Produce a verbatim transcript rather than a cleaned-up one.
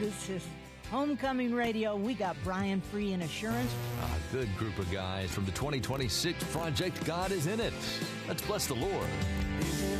This is Homecoming Radio. We got Brian Free in Assurance. A good group of guys from the twenty twenty-six project God is in It. Let's bless the Lord.